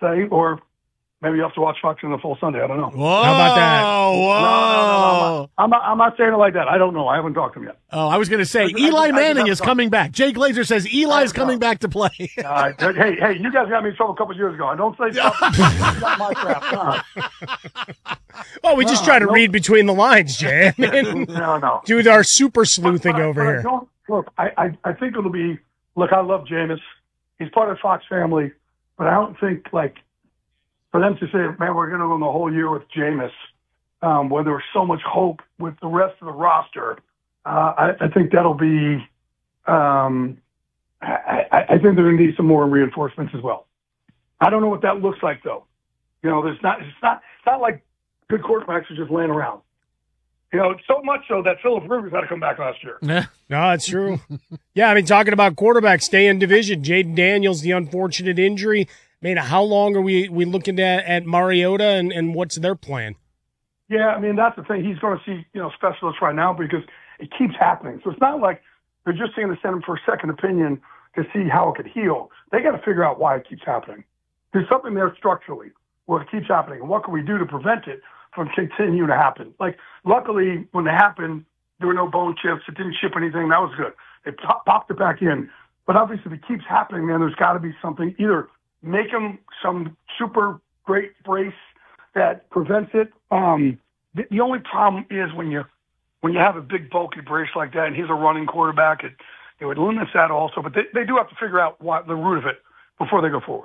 say, or maybe you have to watch Fox on the full Sunday. I don't know. Whoa, how about that? Whoa. No. I'm not saying it like that. I don't know. I haven't talked to him yet. Oh, I was going to say Eli Manning is coming back. Jay Glazer says Eli's coming back to play. Hey, you guys got me in trouble a couple years ago. I don't say stuff. Not my crap. Well, we just try to read between the lines, Jay. No. Do our super sleuthing over here. I think it'll be. Look, I love Jameis. He's part of the Fox family, but I don't think for them to say, man, we're going to go the whole year with Jameis, where there was so much hope with the rest of the roster. I think that'll be. I think they're going to need some more reinforcements as well. I don't know what that looks like though. It's not like good quarterbacks are just laying around. So much so that Phillip Rivers had to come back last year. No, that's true. Yeah, I mean, talking about quarterbacks, stay in division. Jaden Daniels, the unfortunate injury. I mean, how long are we looking at Mariota and what's their plan? Yeah, I mean, that's the thing. He's going to see, specialists right now because it keeps happening. So it's not like they're just going to send him for a second opinion to see how it could heal. They got to figure out why it keeps happening. There's something there structurally where it keeps happening. And what can we do to prevent it from continuing to happen? Like, luckily, when it happened, there were no bone chips. It didn't chip anything. That was good. They popped it back in. But obviously, if it keeps happening, then there's got to be something. Either make him some super great brace that prevents it. The only problem is when you have a big bulky brace like that, and he's a running quarterback, it would limit that also. But they do have to figure out the root of it before they go forward.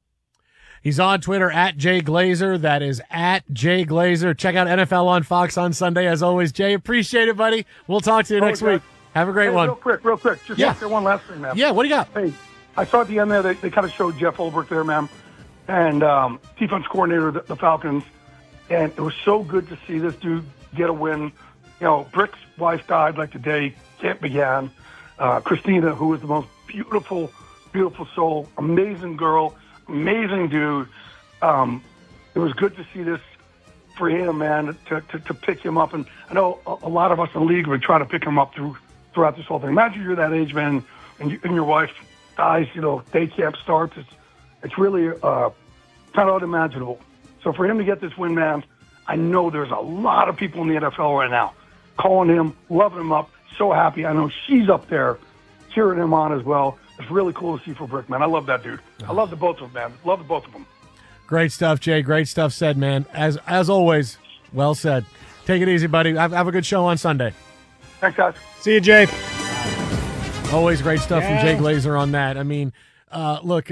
He's on Twitter at Jay Glazer. That is at Jay Glazer. Check out NFL on Fox on Sunday. As always, Jay, appreciate it, buddy. We'll talk to you next week. Have a great one. Real quick. Just one last thing, man. Yeah, what do you got? Hey, I saw at the end there, they kind of showed Jeff Ulbrich there, man, and defense coordinator of the Falcons. And it was so good to see this dude get a win. Brick's wife died like the day camp began. Christina, who was the most beautiful, beautiful soul, amazing girl, amazing dude. It was good to see this for him, man, to pick him up. And I know a lot of us in the league would try to pick him up throughout this whole thing. Imagine you're that age, man, and your wife dies, day camp starts. It's really kind of unimaginable. So for him to get this win, man, I know there's a lot of people in the NFL right now calling him, loving him up, so happy. I know she's up there cheering him on as well. It's really cool to see for Brick, man. I love that dude. I love the both of them, man. Love the both of them. Great stuff, Jay. Great stuff said, man. As always, well said. Take it easy, buddy. Have a good show on Sunday. Thanks, guys. See you, Jay. Always great stuff from Jay Glazer on that. I mean, look,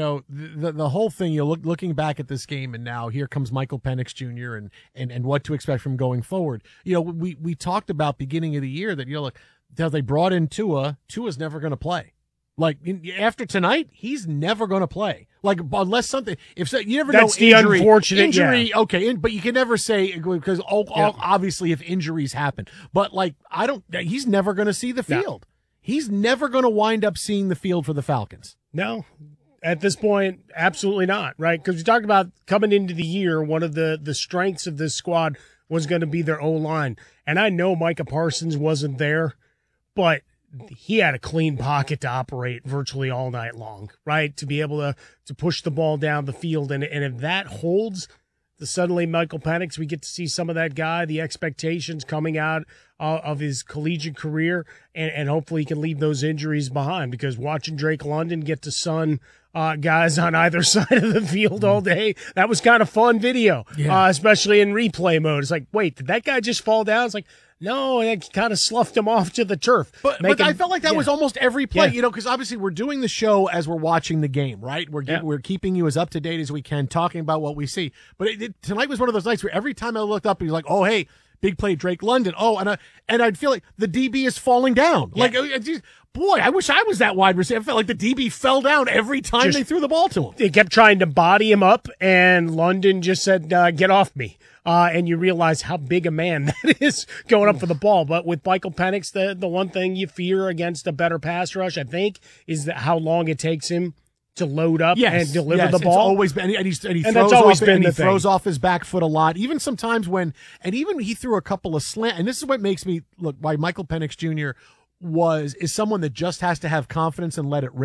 the whole thing, looking back at this game, and now here comes Michael Penix Jr. and what to expect from going forward. We talked about beginning of the year that, look, they brought in Tua. Tua's never going to play. Like, after tonight, he's never going to play. Like, unless something, you never know. That's the unfortunate injury. Yeah. Okay, but you can never say, because obviously if injuries happen, but he's never going to see the field. No. He's never going to wind up seeing the field for the Falcons. No, at this point, absolutely not, right? Because we talked about coming into the year, one of the strengths of this squad was going to be their O-line. And I know Micah Parsons wasn't there, but he had a clean pocket to operate virtually all night long, right? To be able to push the ball down the field. And if that holds, suddenly Michael Penix, we get to see some of that guy, the expectations coming out of his collegiate career, and hopefully he can leave those injuries behind, because watching Drake London get to sun guys on either side of the field all day, that was kind of fun video, especially in replay mode. It's like, wait, did that guy just fall down? It's like, no, it kind of sloughed him off to the turf. But I felt like that was almost every play, because obviously we're doing the show as we're watching the game, right? We're keeping you as up to date as we can, talking about what we see. But tonight was one of those nights where every time I looked up, he was like, oh, hey, big play, Drake London. Oh, and I'd feel like the DB is falling down. Yeah. Like, boy, I wish I was that wide receiver. I felt like the DB fell down every time they threw the ball to him. They kept trying to body him up, and London just said, get off me. And you realize how big a man that is going up for the ball. But with Michael Penix, the one thing you fear against a better pass rush, I think, is how long it takes him to load up and deliver the ball. It's always been, and he throws off his back foot a lot. Even sometimes even he threw a couple of slant, and this is what makes me look why Michael Penix Jr. is someone that just has to have confidence and let it rip.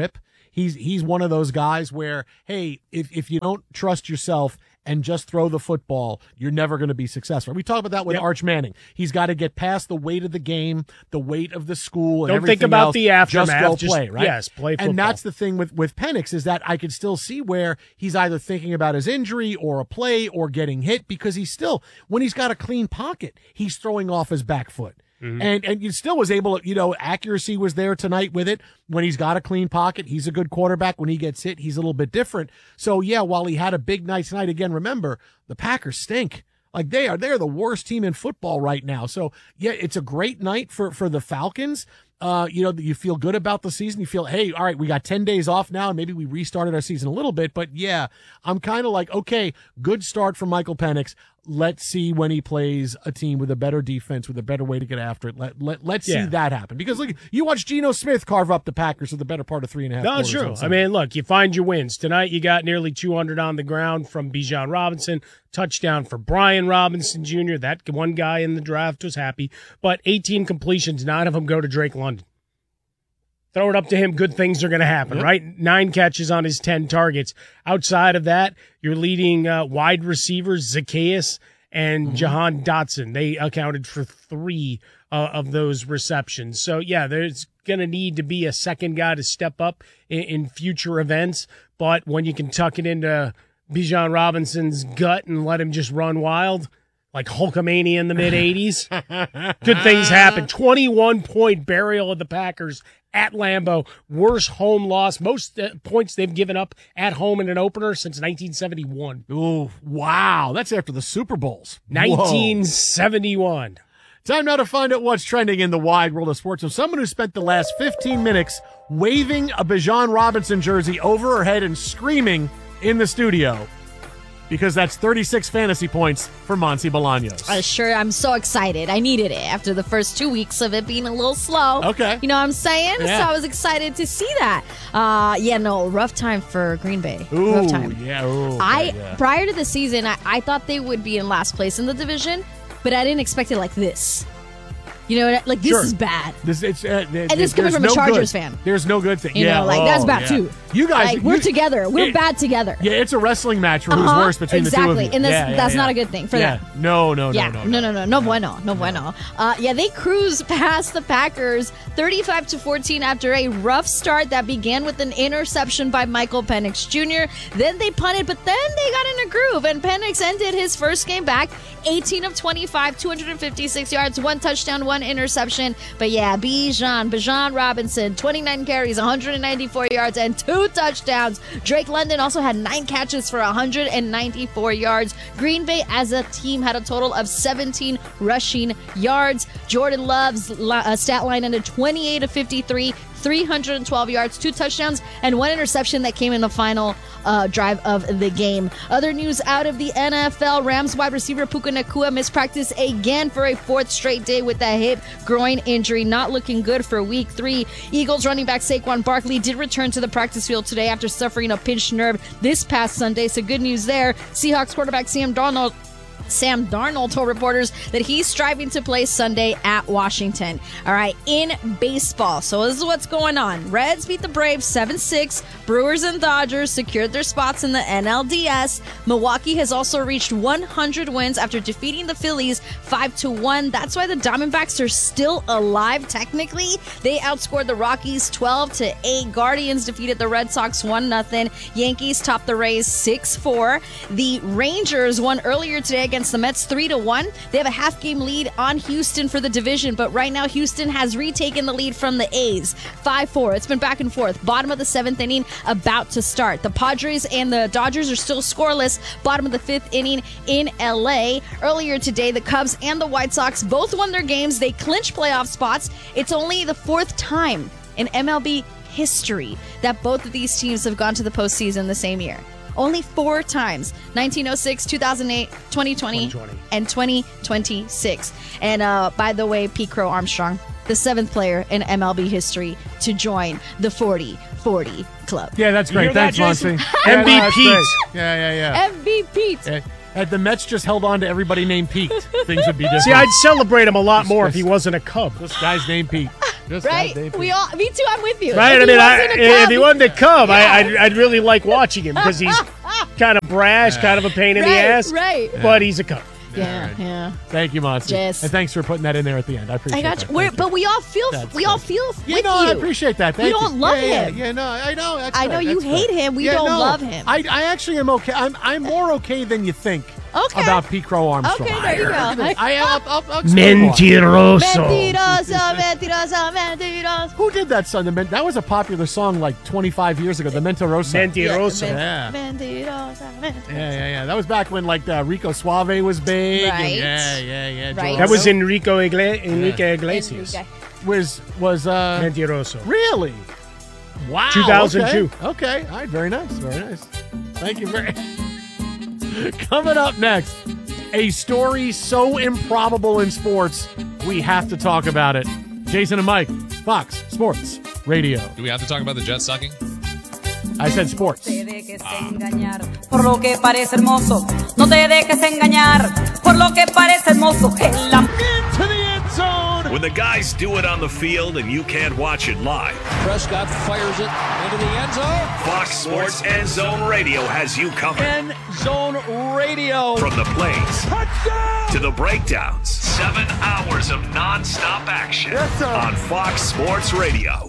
he's one of those guys where, hey, if you don't trust yourself and just throw the football, you're never going to be successful. We talk about that with Arch Manning. He's got to get past the weight of the game, the weight of the school, and don't everything think about else. the aftermath. Just go play, right? Yes, play football. And that's the thing with Penix, is that I could still see where he's either thinking about his injury or a play or getting hit, because he's still, when he's got a clean pocket, he's throwing off his back foot. And you still was able to, accuracy was there tonight with it. When he's got a clean pocket, he's a good quarterback. When he gets hit, he's a little bit different. So, yeah, while he had a big night tonight, again, remember, the Packers stink. Like, they're the worst team in football right now. So, yeah, it's a great night for the Falcons. You feel good about the season. You feel, hey, all right, we got 10 days off now, and maybe we restarted our season a little bit. But, yeah, I'm kind of like, okay, good start for Michael Penix. Let's see when he plays a team with a better defense, with a better way to get after it. Let's see that happen. Because, look, you watch Geno Smith carve up the Packers for the better part of 3.5 No, quarters. it's true. I mean, look, you find your wins. Tonight you got nearly 200 on the ground from Bijan Robinson. Touchdown for Brian Robinson Jr. That one guy in the draft was happy. But 18 completions, 9 of them go to Drake London. Throw it up to him, good things are going to happen, right? 9 catches on his 10 targets. Outside of that, your leading wide receivers, Zacchaeus and Jahan Dotson. They accounted for 3 of those receptions. So, yeah, there's going to need to be a second guy to step up in future events. But when you can tuck it into Bijan Robinson's gut and let him just run wild, like Hulkamania in the mid-'80s, good things happen. 21-point burial of the Packers at Lambeau. Worst home loss. Most points they've given up at home in an opener since 1971. Ooh, wow. That's after the Super Bowls. 1971. Time now to find out what's trending in the wide world of sports. So someone who spent the last 15 minutes waving a Bijan Robinson jersey over her head and screaming in the studio, because that's 36 fantasy points for Monty Bolaños. Sure, I'm so excited. I needed it after the first 2 weeks of it being a little slow. Okay. You know what I'm saying? Yeah. So I was excited to see that. Rough time for Green Bay. Ooh, rough time. Yeah, ooh, Prior to the season, I thought they would be in last place in the division, but I didn't expect it like this. You know, like, this is bad. This coming from a Chargers fan. There's no good thing. You know, that's bad too. You guys, we're together. We're bad together. Yeah, it's a wrestling match for who's worse between the two of you. Exactly, and that's not a good thing for them. No bueno. They cruised past the Packers 35-14 after a rough start that began with an interception by Michael Penix Jr. Then they punted, but then they got in a groove, and Penix ended his first game back 18 of 25, 256 yards, 1 touchdown, 1 interception. But yeah, Bijan Robinson, 29 carries, 194 yards, and 2 touchdowns. Drake London also had 9 catches for 194 yards. Green Bay as a team had a total of 17 rushing yards. Jordan Love's stat line ended 28 of 53, 312 yards, 2 touchdowns, and 1 interception that came in the final drive of the game. Other news out of the NFL, Rams wide receiver Puka Nacua missed practice again for a 4th straight day with a hip groin injury. Not looking good for week 3. Eagles running back Saquon Barkley did return to the practice field today after suffering a pinched nerve this past Sunday, so good news there. Seahawks quarterback Sam Darnold told reporters that he's striving to play Sunday at Washington. All right, in baseball, so this is what's going on. Reds beat the Braves 7-6. Brewers and Dodgers secured their spots in the NLDS. Milwaukee has also reached 100 wins after defeating the Phillies 5-1. That's why the Diamondbacks are still alive technically. They outscored the Rockies 12-8. Guardians defeated the Red Sox 1-0. Yankees topped the Rays 6-4. The Rangers won earlier today against the Mets 3-1. They have a half-game lead on Houston for the division, but right now Houston has retaken the lead from the A's 5-4. It's been back and forth. Bottom of the 7th inning about to start. The Padres and the Dodgers are still scoreless. Bottom of the 5th inning in LA. Earlier today, the Cubs and the White Sox both won their games. They clinched playoff spots. It's only the 4th time in MLB history that both of these teams have gone to the postseason the same year. Only 4 times. 1906, 2008, 2020, and 2026. And by the way, Pete Crow Armstrong, the 7th player in MLB history to join the 40-40 club. Yeah, that's great. Thanks, Monty. MV Pete. Yeah. MV Pete. Had the Mets just held on to everybody named Pete, things would be different. See, I'd celebrate him a lot more if he wasn't a Cub. This guy's named Pete. Just right? Me too. I'm with you. Right? If he wanted to come, I'd really like watching him because he's kind of brash, kind of a pain in the ass. Right. But he's a cup. Yeah. Thank you, Monty. Yes. And thanks for putting that in there at the end. I appreciate that. But we all feel with you. I appreciate that. Thank you. We don't love him. Yeah, no, I know. I know you hate him. We don't love him. I actually am okay. I'm more okay than you think. Okay. About Pete Crow Armstrong. Okay, there you go. I'll Mentiroso. Mentiroso. Who did that song? That was a popular song like 25 years ago. The Mentiroso. Mentiroso. Yeah. Mentiroso. Yeah. That was back when like Rico Suave was big. Right. Yeah. Right. That was Enrique Iglesias. Was Mentiroso. Really? Wow. 2002. Okay. All right. Very nice. Thank you very much. Coming up next, a story so improbable in sports, we have to talk about it. Jason and Mike, Fox Sports Radio. Do we have to talk about the Jets sucking? I said sports. Por lo que parece hermoso. No te dejes engañar. Por lo que parece hermoso. Into the end zone. When the guys do it on the field and you can't watch it live. Prescott fires it into the end zone. Fox Sports End Zone Radio has you covered. End Zone Radio. From the plays Touchdown! to the breakdowns. 7 hours of non-stop action on Fox Sports Radio.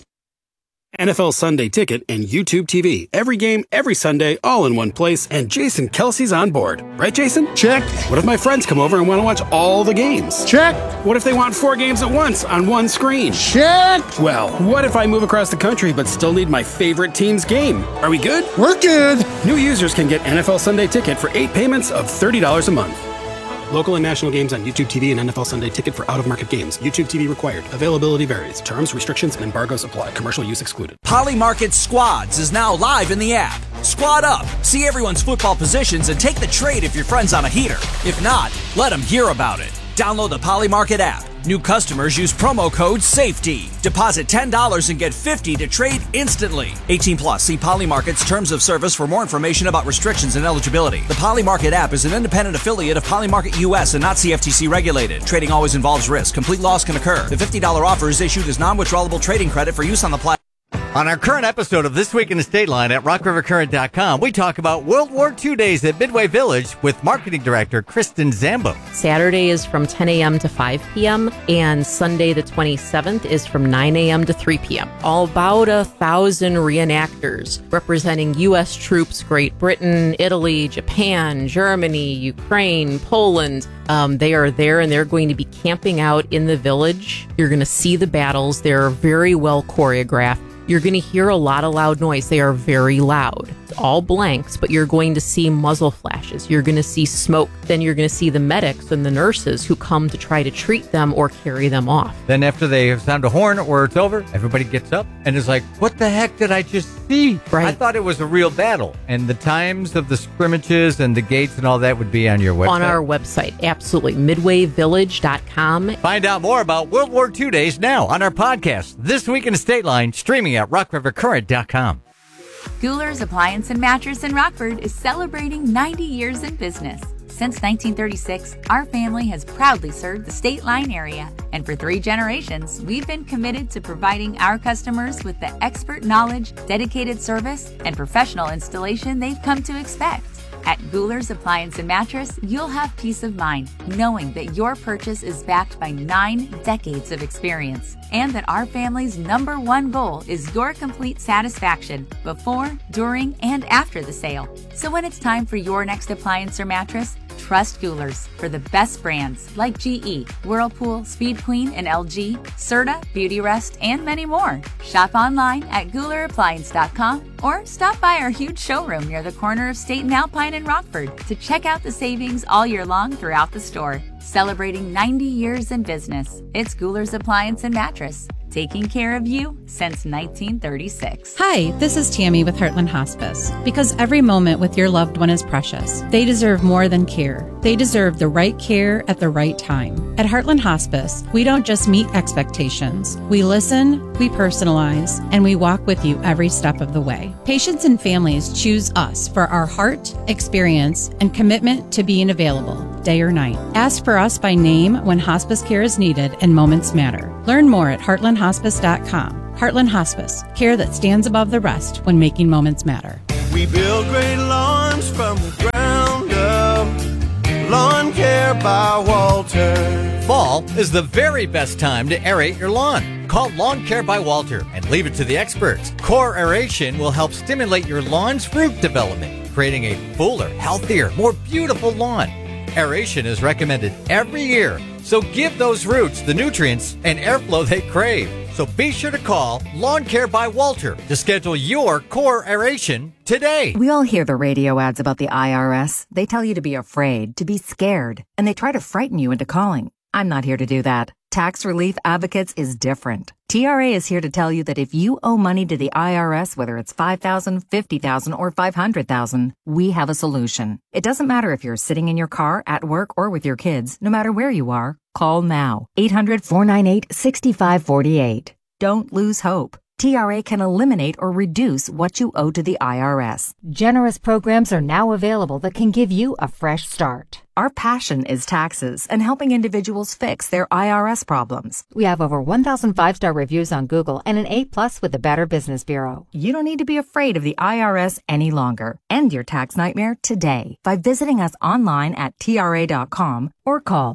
NFL Sunday Ticket and YouTube TV. Every game, every Sunday, all in one place, and Jason Kelsey's on board. Right, Jason? Check. What if my friends come over and want to watch all the games? Check. What if they want 4 games at once on one screen? Check. Well, what if I move across the country but still need my favorite team's game? Are we good? We're good. New users can get NFL Sunday Ticket for 8 payments of $30 a month. Local and national games on YouTube TV and NFL Sunday Ticket for out-of-market games. YouTube TV required. Availability varies. Terms, restrictions, and embargoes apply. Commercial use excluded. Poly Market Squads is now live in the app. Squad up, see everyone's football positions, and take the trade if your friend's on a heater. If not, let them hear about it. Download the Poly Market app. New customers use promo code SAFETY. Deposit $10 and get $50 to trade instantly. 18 plus. See Poly Market's terms of service for more information about restrictions and eligibility. The Poly Market app is an independent affiliate of Poly Market US and not CFTC regulated. Trading always involves risk. Complete loss can occur. The $50 offer is issued as non-withdrawable trading credit for use on the platform. On our current episode of This Week in the State Line at RockRiverCurrent.com, we talk about World War II days at Midway Village with Marketing Director Kristen Zambo. Saturday is from 10 a.m. to 5 p.m. and Sunday the 27th is from 9 a.m. to 3 p.m. All about 1,000 reenactors representing U.S. troops, Great Britain, Italy, Japan, Germany, Ukraine, Poland. They are there and they're going to be camping out in the village. You're going to see the battles. They're very well choreographed. You're going to hear a lot of loud noise. They are very loud. It's all blanks, but you're going to see muzzle flashes. You're going to see smoke. Then you're going to see the medics and the nurses who come to try to treat them or carry them off. Then after they sound a horn or it's over, everybody gets up and is like, what the heck did I just see? Right. I thought it was a real battle. And the times of the scrimmages and the gates and all that would be on your website. On our website, absolutely. MidwayVillage.com. Find out more about World War II days now on our podcast, This Week in the State Line, streaming at RockRiverCurrent.com. Gouler's Appliance and Mattress in Rockford is celebrating 90 years in business. Since 1936, our family has proudly served the State Line area, and for 3 generations, we've been committed to providing our customers with the expert knowledge, dedicated service, and professional installation they've come to expect. At Gouler's Appliance and Mattress, you'll have peace of mind knowing that your purchase is backed by 9 decades of experience and that our family's #1 goal is your complete satisfaction before, during, and after the sale. So when it's time for your next appliance or mattress, trust Gouler's for the best brands like GE, Whirlpool, Speed Queen, and LG, Serta, Beautyrest, and many more. Shop online at GoulerAppliance.com or stop by our huge showroom near the corner of State and Alpine in Rockford to check out the savings all year long throughout the store. Celebrating 90 years in business, it's Gouler's Appliance and Mattress. Taking care of you since 1936. Hi, this is Tammy with Heartland Hospice. Because every moment with your loved one is precious, they deserve more than care. They deserve the right care at the right time. At Heartland Hospice, we don't just meet expectations. We listen, we personalize, and we walk with you every step of the way. Patients and families choose us for our heart, experience, and commitment to being available. day or night. Ask for us by name when hospice care is needed and moments matter. Learn more at heartlandhospice.com. Heartland Hospice, care that stands above the rest when making moments matter. We build great lawns from the ground up. Lawn Care by Walter. Fall is the very best time to aerate your lawn. Call Lawn Care by Walter and leave it to the experts. Core aeration will help stimulate your lawn's root development, creating a fuller, healthier, more beautiful lawn. Aeration is recommended every year, so give those roots the nutrients and airflow they crave. So be sure to call Lawn Care by Walter to schedule your core aeration today. We all hear the radio ads about the IRS. They tell you to be afraid, to be scared, and they try to frighten you into calling. I'm not here to do that. Tax Relief Advocates is different. TRA is here to tell you that if you owe money to the IRS, whether it's $5,000, $50,000, or $500,000, we have a solution. It doesn't matter if you're sitting in your car, at work, or with your kids. No matter where you are, call now. 800-498-6548. Don't lose hope. TRA can eliminate or reduce what you owe to the IRS. Generous programs are now available that can give you a fresh start. Our passion is taxes and helping individuals fix their IRS problems. We have over 1,000 5-star reviews on Google and an A+ with the Better Business Bureau. You don't need to be afraid of the IRS any longer. End your tax nightmare today by visiting us online at TRA.com or call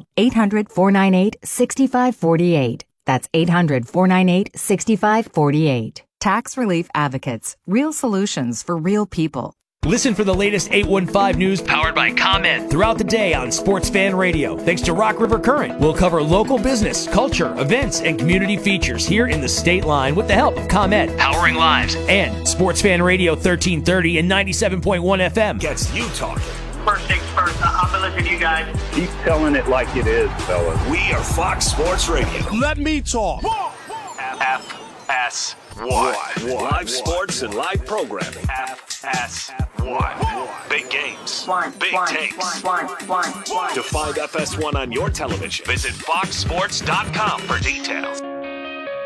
800-498-6548. That's 800-498-6548. Tax Relief Advocates. Real solutions for real people. Listen for the latest 815 news powered by ComEd throughout the day on Sports Fan Radio. Thanks to Rock River Current, we'll cover local business, culture, events, and community features here in the state line with the help of ComEd, powering lives, and Sports Fan Radio 1330 and 97.1 FM. Gets you talking. First things first, I've been listening to you guys. Keep telling it like it is, fellas. We are Fox Sports Radio. Let me talk. FS1. Live sports and live programming. FS1. Big games. Big takes. To find FS1 on your television, visit foxsports.com for details.